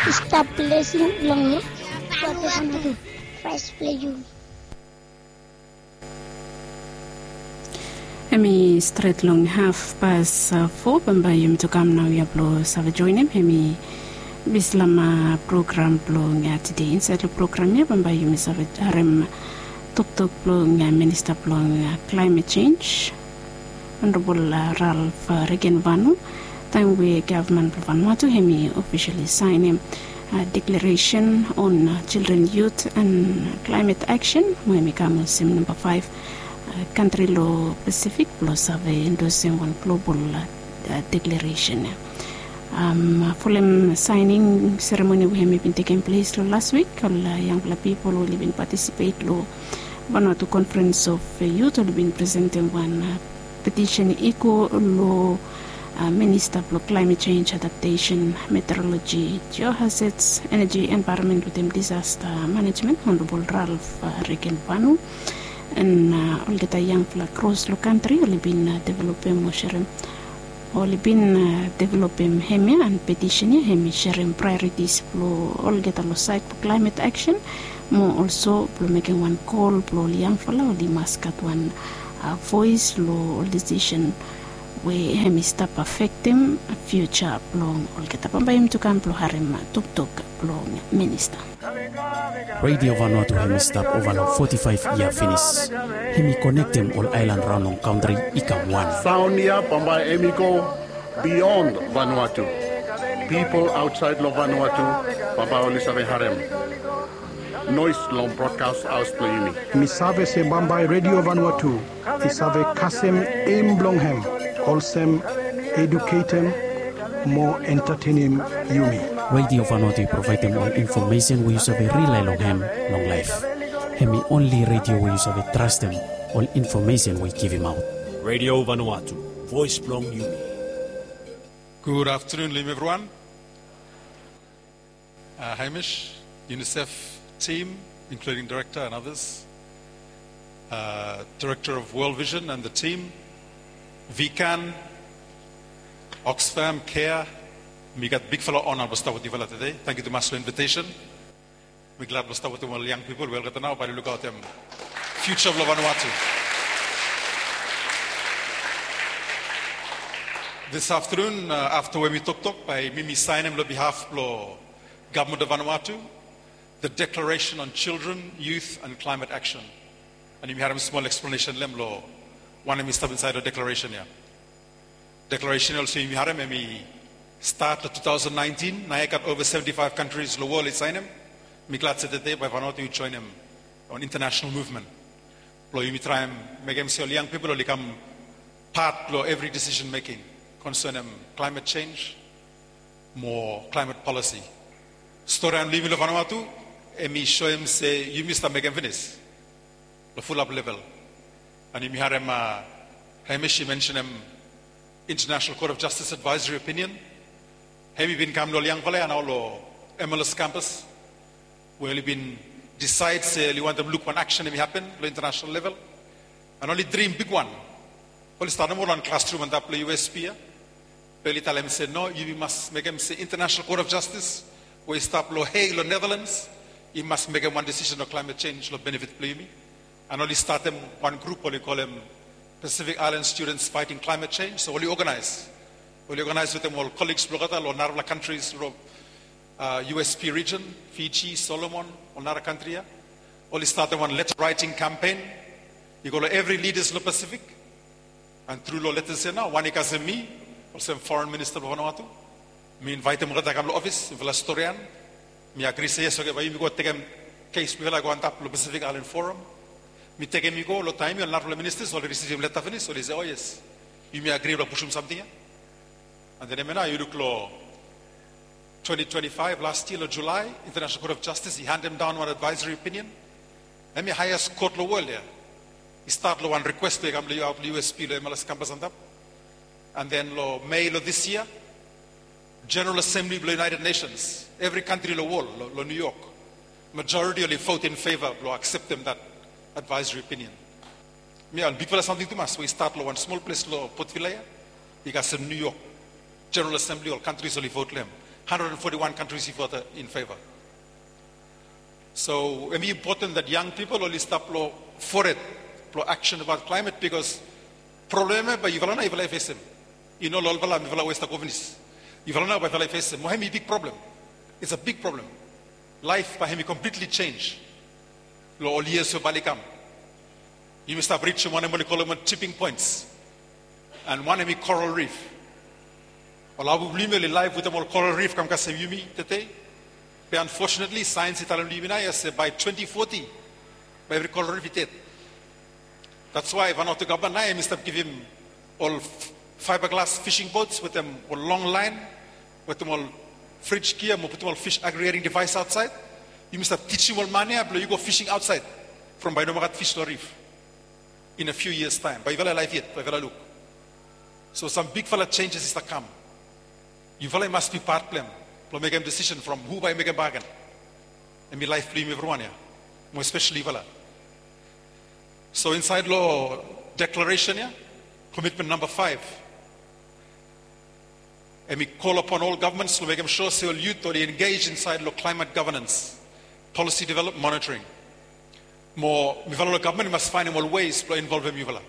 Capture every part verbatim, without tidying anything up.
establishing long Vanuatu. First play you. Hemi straight long half past uh, four bamba yum to come now ya blo save join him hemi bislama program blo nga today inside the program ya bamba yum save harem tok tok blo nga minister blo nga climate change honorable uh, Ralph uh, Regenvanu time we government of Vanuatu hemi officially sign him a declaration on uh, children, youth and climate action hemi kamo sim number five uh, country law Pacific plus have endorsing one global uh, declaration. Um, following signing ceremony we have been taking place last week. All uh, young people who have been participate law Vanuatu Conference of uh, Youth have been presenting one uh, petition eco law uh, Minister for Climate Change Adaptation, Meteorology, Geohazards, Energy, Environment with Disaster Management, Honorable Ralph uh, Regenvanu, and uh, all the young across the country have been uh, developing Mosherim. All been uh, developing hemi and petitioning hemi sharing priorities for all get a side for climate action. More also for making one call for young fella or the mascot one uh, voice law decision where hemi stop affecting future long all get up by him to come to harim tuk tuk long minister. Radio Vanuatu hemi stop over no forty-five year finish. Hemi connect them all island round on country ika one. Saunia Pamba Emiko beyond Vanuatu. People outside of Vanuatu, Pamba Olisave Harem. Noise long broadcast house playing. Misave se Bamba Radio Vanuatu. Isave Kasem Imblonghem. Olsem educatem more entertaining Yumi. Radio Vanuatu provide them all information we use of a relay long ham, long life. Hemi only radio we use of a trust them, all information we give him out. Radio Vanuatu, voice long Yumi. Good afternoon, everyone. Uh, Hamish, UNICEF team, including director and others, uh, director of World Vision and the team, V CAN, Oxfam, CARE. We got big fellow honor to start with you today. Thank you to Master invitation. We're glad to start with all young people. We'll get to now, but look out them future of Vanuatu. This afternoon, uh, after when we talk talk by Mimi sign on behalf of the government of Vanuatu, the Declaration on Children, Youth and Climate Action. And we had a small explanation. Lemlo, one of me step inside the declaration here. Declaration also we had me start of two thousand nineteen. Now I got over seventy-five countries in the world sign him. Me glad to today by Vanuatu you join him on international movement. Lo you try and make them say young people will become part of every decision making concerning climate change, more climate policy. Story and living of Vanuatu, and me show him say you must make him finish the full up level. And you had him uh Hamish mention him International Court of Justice advisory opinion. Have you been come to young and all M L S campus? Where you been decide say you want them look one action if it happen at international level. And only dream big one. Only start more on classroom and that play U S P. Only tell them say no, you must make them say International Court of Justice. We start lo hey lo Netherlands. You must make them one decision on climate change lo benefit play me. And only start them one group only call them Pacific Island students fighting climate change. So only organize. Only organize with them all colleagues Blogata or Narva countries uh, U S P region, Fiji, Solomon, or Nara country. Only start them one letter writing campaign. You go to every leaders in the Pacific. And through lo letters say now, one ikase me, also foreign minister of Vanuatu. Me invite them to the office, in the historian. Me agree say yes, okay, we go take a case, we go on top of the Pacific Island Forum. Me take him, go, lo time, you'll not the ministers, or receive him letter finish, so they say, oh yes, you may agree to push him something. And then I you look law twenty twenty-five, last year, July, International Court of Justice, he handed him down one advisory opinion. And me highest court law world there. He start law one request to come to out U S P, lo M L S campus and up. And then law May lo this year, General Assembly of the United Nations, every country in the world, lo, lo New York, majority only vote in favor, lo accept them that advisory opinion. Me and people are something to us. We start law one small place law Port Vila. You got some New York General Assembly, all countries only vote them. hundred forty-one countries he voted in favor. So it's important that young people only start for it, for action about climate, because problema ba ivalana ivala face you know lolvala ivala westa govnis ivalana ba ivala face mo hemi big problem. It's a big problem. Life by him completely change. Lo olia so balikam. You must have reached one of the tipping points, and one of the coral reef. Well, I will live life with a more coral reef. Come kasayumi today. But unfortunately, science is telling by twenty forty, by every coral reef it. That's why if I not to government, I must give him all fiberglass fishing boats with them all long line, with them all fridge gear, with them all fish aggregating device outside. You must have teaching all money, but you go fishing outside from by no fish to reef in a few years' time. By very life yet, by very look. So some big fella changes is to come. You really must be part of them. To make a decision from who by make a bargain. And be life play everyone here. More especially Vala. So inside law declaration here, commitment number five. And we call upon all governments to make them sure say all youth or they engage inside law climate governance, policy development, monitoring. More Mivala government must find all ways to involve them Mivala.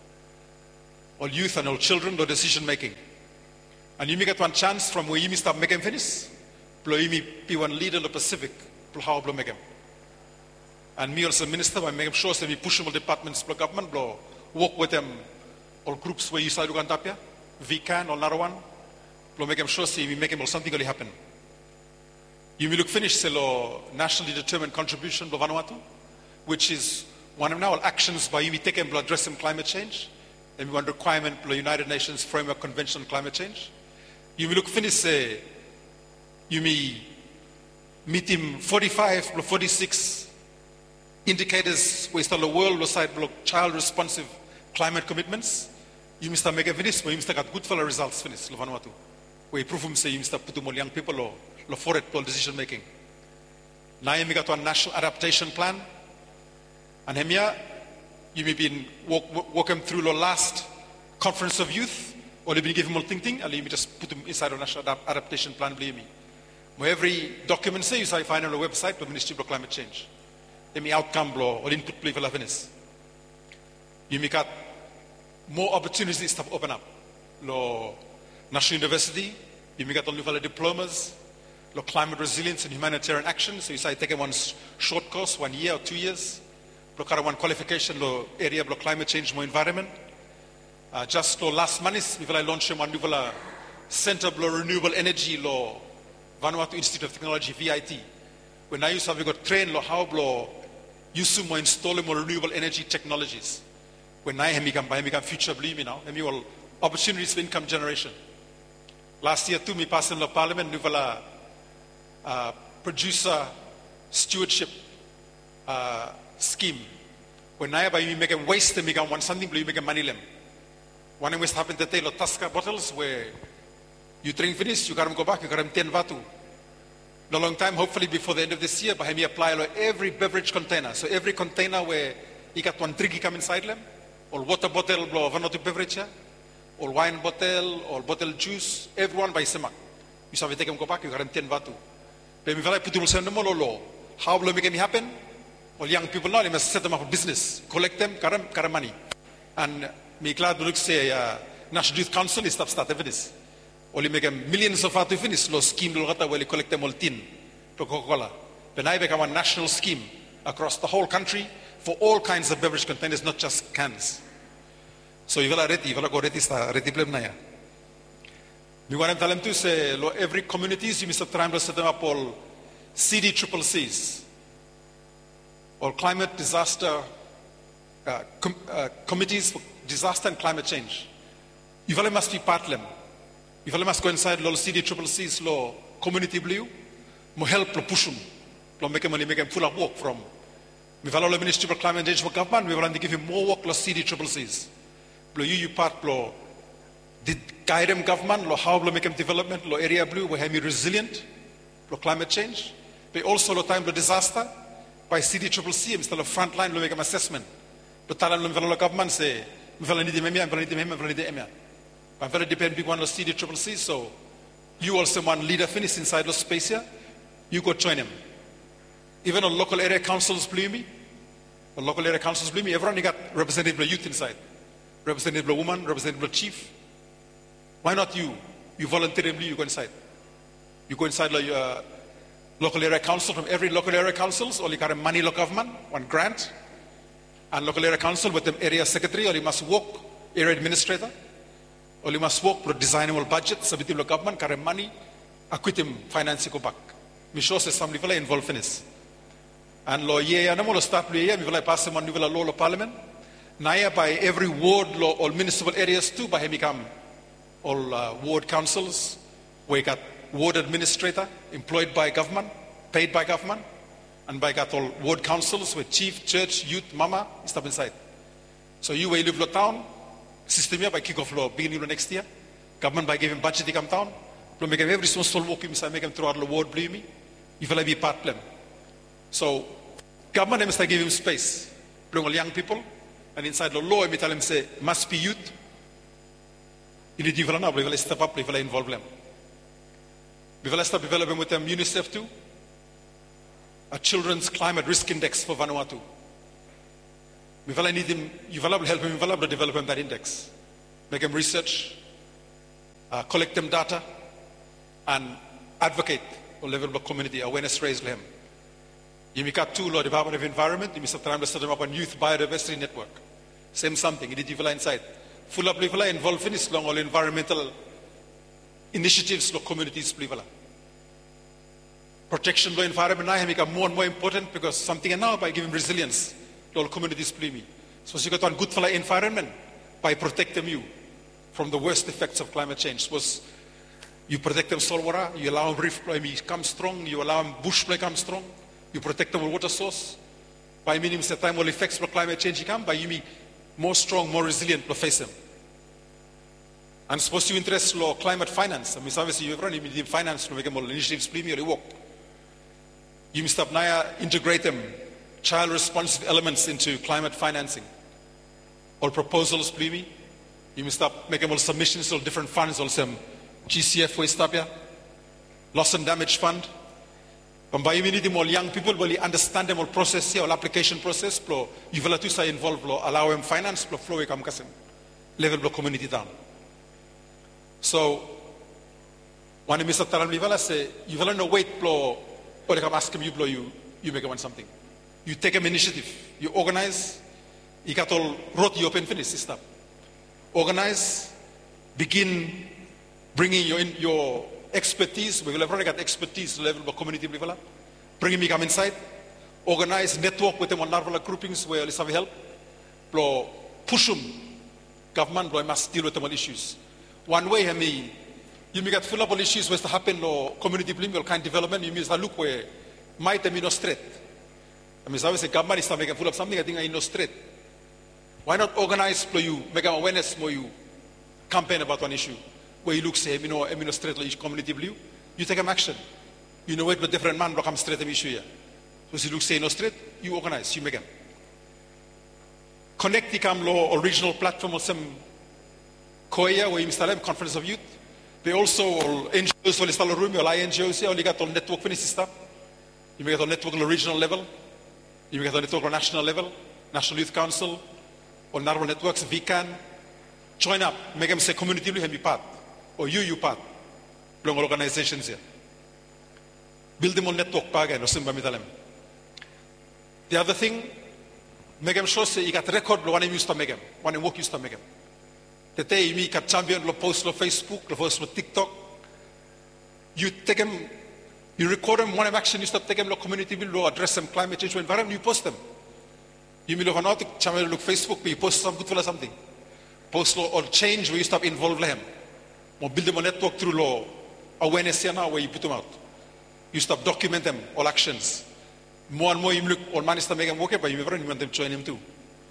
All youth and all children law decision making. And you may get one chance from where you start making finish. Blow you be one leader in the Pacific. Blow how blow make him. And me as a minister, I make sure that we push all departments, blow government, blow work with them, all groups where you say Ugandapia, V CAN or another one, blow make them sure that we make them all something will happen. You may look finish say law nationally determined contribution blow Vanuatu, which is one of now all actions by you we take and blow addressing climate change, and one requirement blow United Nations Framework Convention on Climate Change. You may look finish say you may meet him forty-five, forty-six indicators where the world side child responsive climate commitments. You must make a finish where you must get good for the results finish Vanuatu. Where you prove him say you must put more young people or for it for decision making. Now you got one national adaptation plan. And here you may be walk, walk him through the last conference of youth. Or you give him all thinking, and you just put him inside a national adaptation plan, believe me. Every document say you say find on the website of Ministry of Climate Change. Let me outcome law or input play for happiness. You make got more opportunities to open up. Law National University, you make got only for the diplomas, law climate resilience and humanitarian action. So you say take one short course, one year or two years. Look at one qualification, law area of climate change, more environment. Uh, just uh, last month, we will launch one new uh, Center for Renewable Energy Law, Vanuatu Institute of Technology, V I T. When I used to have got trained law how law use more install more renewable energy technologies. When I have become by become future believe me now, and we will opportunities for income generation. Last year too, me passed in the Parliament, new uh, producer stewardship uh, scheme. When I by me make a waste, and become one something, believe me, make a money limb. One West happened to tell of Tasca bottles where you drink finish, you can't go back, you can't ten vatu. No long time, hopefully before the end of this year, by me apply every beverage container. So every container where you got one drink come inside them, or water bottle, blow one or two beverage, or wine bottle, or bottle juice, everyone by sema. You saw take them go back, you can't ten vatu. But me put them send them all law. How will make it happen? All young people now, they must set them up for business, collect them, karam karam money. And me glad to look say uh, National Youth Council is stop start evidence. Only make millions of to finish law scheme to where you collect them all tin to Coca-Cola. Then I become a national scheme across the whole country for all kinds of beverage containers, not just cans. So you will ready, you will go ready sta ready blame na ya. We want to tell them to say lo every communities you must try to set them up all C D triple C's, or climate disaster uh, com uh, committees for disaster and climate change. You really must be part of them. You really must go inside the C D triple C's law community blue, mo help lo push them, lo make them make them full of work from. We follow the Ministry of Climate Change for government. We want to give him more work lo C D triple C's. Lo you you part lo did guide them government lo how lo make them development lo area blue we have me resilient lo climate change. But also lo time lo disaster by C D triple C instead of front line lo make them assessment. Lo talan lo follow government say we follow need them emia, we follow need them emia, we follow need them emia. I'm very depend big one lo C D triple C so You also one leader finish inside the space here, you go join him. Even on local area councils, believe me, on local area councils, believe me, everyone you got representative of youth inside, representative of woman, representative of chief. Why not you? You voluntarily, you go inside. You go inside your uh, local area council. From every local area councils, or you got a money local government, one grant, and local area council with them area secretary, or you must walk area administrator, or you must work for designable budget, submit the government, got money, acquit him, finance go back. Me sure say somebody will involve in this. And law yeah, and I'm going to start with yeah, we will pass them on the law of parliament. Now by every ward law, all municipal areas too, by him become all uh, ward councils, we got ward administrator, employed by government, paid by government, and by got all ward councils with chief, church, youth, mama, stuff inside. So you will live in town, system here by kick off law, beginning of next year, government by giving budget to come town, to make every small walk inside, make him through our ward, believe me, if will be part plan. So government must give him space, bring all young people, and inside the law, I tell him say, must be youth. You need to develop, we will step up, we will involve them. We will start developing with them UNICEF too, a children's climate risk index for Vanuatu. We will need him, you will help him develop the development that index. Make him research, uh, collect them data, and advocate for level of community awareness raise him. You make a tool or Department of Environment, you must try to set them up on Youth Biodiversity Network. Same something, you need to develop inside. Full up level involved in this long all environmental initiatives of communities. Protection of the environment now become more and more important because something now by giving resilience to all communities. So you got one good for the environment by protecting you from the worst effects of climate change. Was you protect them soil water, you allow them reef to become strong, you allow them bush to become strong, you protect them with water source. By meaning the time all effects of climate change come, by you be more strong, more resilient to face them. And suppose you interest law climate finance. I mean, obviously you run in finance to make them all initiatives, premium or work. You must have now integrate them, child responsive elements into climate financing. All proposals, please. You must have make them all submissions to different funds, also G C F West Tapia, loss and damage fund. But by you need them all young people will understand them all process here, all application process, pro you will have to involve law, allow them finance, pro flow come kasem level of community down. So when Mister Taram Livala say you will not wait pro or they come ask him you blow you you make one something. You take an initiative, you organize, you got all wrote you open finish system. Organize, begin bringing your in, your expertise. We will have already got expertise level of community level. Bring me come inside. Organize network with them on narrow groupings where let's have help. Blow push them. Government blow must deal with them on issues. One way I mean you may get full of issues what's to happen or community political kind of development, you mean look where might be no straight. I mean obviously government is making full of something I think I know straight. Why not organize for you, make an awareness for you, campaign about one issue, where you look say, you know, I'm straight like community blue, you take an action. You know what, but different man will come straight an issue here. So you look say no straight, you organize, you make them. Connect the Cam Law or regional platform or some Korea where you install a conference of youth. They also N G Os will install a room, or N G Os here, only got on network finish stuff. You make it on network on the regional level, you make it on network on national level, National Youth Council, or narrow networks, we can join up, make them say community will be part, or you, you part, long organizations here. Build them on network again, or simba mitalem. The other thing, make them sure say you got record, one used to make them, one work used to make them. The day you make a champion, lo post on Facebook, lo post on TikTok, you take them, you record them, one action, you start taking them, lo community will address them, climate change, environment, you post them. You may look on autic channel look Facebook, but you post some good for something. Post law or change where you stop involve them. Or build them a network through law. Awareness here now where you put them out. You stop document them, all actions. More and more you look or manage to make them work, but you never want them to join them too.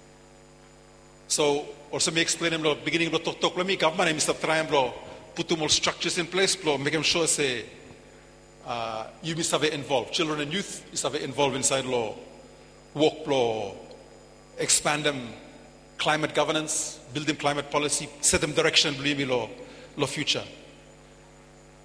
So also may explain them the beginning of the talk with me, government and Mister Try and put them all structures in place, blow, make them sure say uh, you must have it involved. Children and youth must have it involved inside law, work law. Expand them climate governance, build them climate policy, set them direction, believe me, law, law future.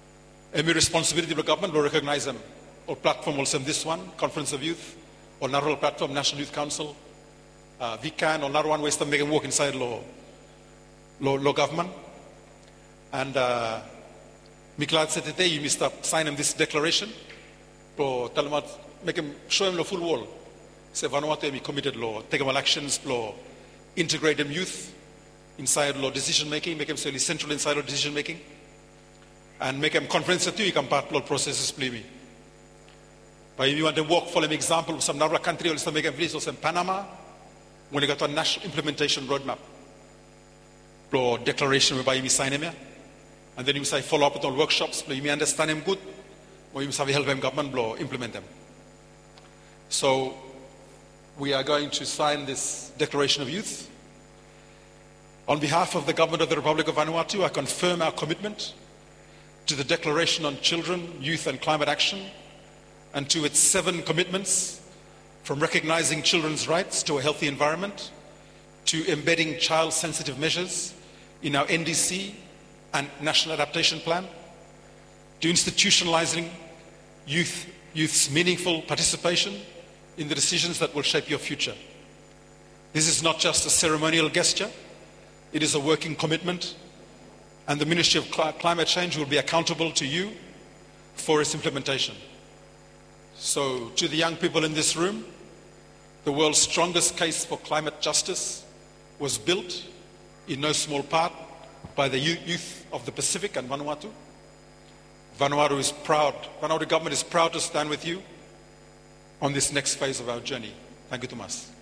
Emi responsibility of the government will recognize them. Or platform also this one, Conference of Youth, or National Platform, National Youth Council, uh, V CAN, or another one where they make them work inside law, law, law government. And uh, Miklad said today, you must sign him this declaration, or tell him, make him, show him the full wall. Say, Vanuatu, we committed law, take him elections, law, integrate them youth inside law decision making, make them really central inside law decision making, and make them conference that you can part law processes, please. But if you want to work for an example of some other country, or some make them in Panama, when you got a national implementation roadmap, law declaration whereby you sign him, and then you say follow up with all workshops, you may understand them good, or you must have help them government law implement them. So we are going to sign this Declaration of Youth. On behalf of the Government of the Republic of Vanuatu, I confirm our commitment to the Declaration on Children, Youth and Climate Action, and to its seven commitments, from recognizing children's rights to a healthy environment, to embedding child-sensitive measures in our N D C and National Adaptation Plan, to institutionalizing youth, youth's meaningful participation in the decisions that will shape your future. This is not just a ceremonial gesture, it is a working commitment, and the Ministry of Cl- Climate Change will be accountable to you for its implementation. So, to the young people in this room, the world's strongest case for climate justice was built in no small part by the youth of the Pacific and Vanuatu. Vanuatu is proud, Vanuatu government is proud to stand with you on this next phase of our journey. Thank you, Tomas.